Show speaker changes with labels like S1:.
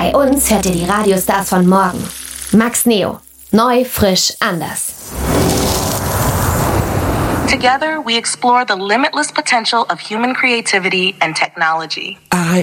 S1: Bei uns hört ihr die Radiostars von morgen. Max Neo. Neu, frisch, anders.
S2: Together, we explore the limitless potential of human creativity and technology.